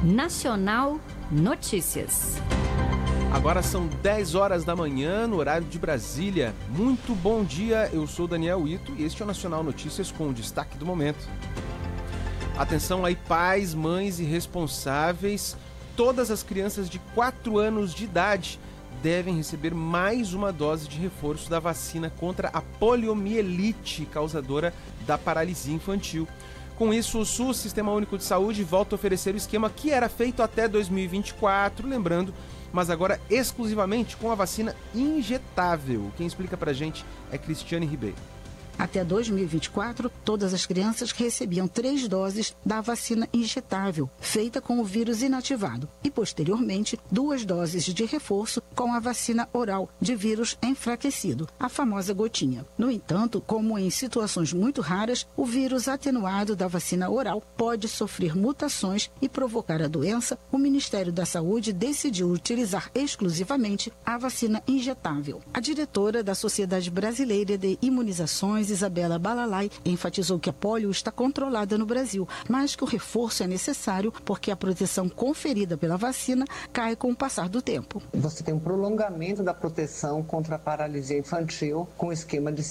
Nacional Notícias. Agora são 10 horas da manhã, no horário de Brasília. Muito bom dia, eu sou Daniel Ito e este é o Nacional Notícias com o destaque do momento. Atenção aí, pais, mães e responsáveis. Todas as crianças de 4 anos de idade devem receber mais uma dose de reforço da vacina contra a poliomielite, causadora da paralisia infantil. Com isso, o SUS, Sistema Único de Saúde, volta a oferecer o esquema que era feito até 2024, lembrando, mas agora exclusivamente com a vacina injetável. Quem explica pra gente é Cristiane Ribeiro. Até 2024, todas as crianças recebiam 3 doses da vacina injetável, feita com o vírus inativado, e posteriormente 2 doses de reforço com a vacina oral de vírus enfraquecido, a famosa gotinha. No entanto, como em situações muito raras, o vírus atenuado da vacina oral pode sofrer mutações e provocar a doença, o Ministério da Saúde decidiu utilizar exclusivamente a vacina injetável. A diretora da Sociedade Brasileira de Imunizações, Isabela Balalai, enfatizou que a polio está controlada no Brasil, mas que o reforço é necessário porque a proteção conferida pela vacina cai com o passar do tempo. Você tem um prolongamento da proteção contra a paralisia infantil com o esquema de